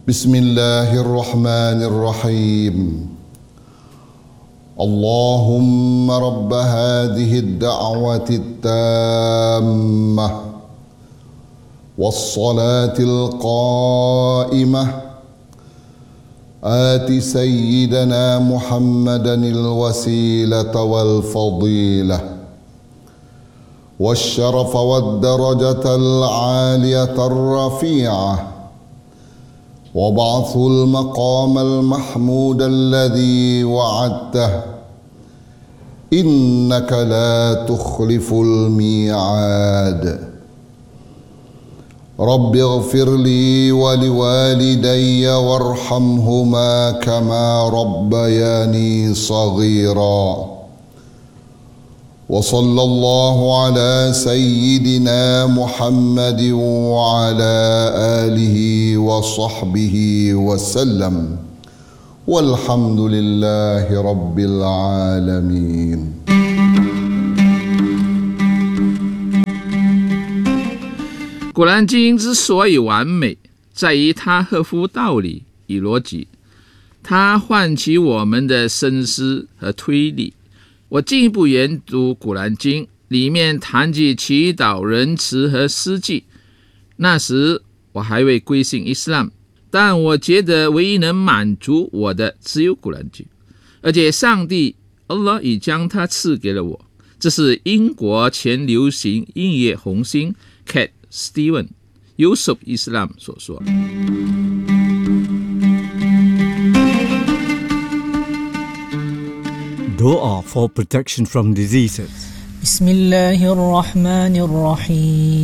بسم الله الرحمن الرحيم. اللهم رب هذه الدعوة التامة والصلاة القائمة آت سيدنا محمدا الوسيلة والفضيلة والشرف والدرجة العالية الرفيعة وابعثه المقام المحمود الذي وعدته إنك لا تخلف الميعاد. رب اغفر لي ولوالدي وارحمهما كما ربياني صغيرا. وصلى الله على سيدنا محمد وعلى آله وصحبه وسلم والحمد لله رب العالمين. 古兰经之所以完美，在于它合乎道理与逻辑，它唤起我们的深思和推理。我进一步研读古兰经，里面谈及祈祷、仁慈和施祭。那时我还未归信伊斯兰，但我觉得唯一能满足我的只有古兰经，而且上帝 Allah 已将它赐给了我。这是英国前流行音乐红星 Cat Stevens Yusuf Islam 所说。 Dua for protection from diseases. بسم الله الرحمن الرحيم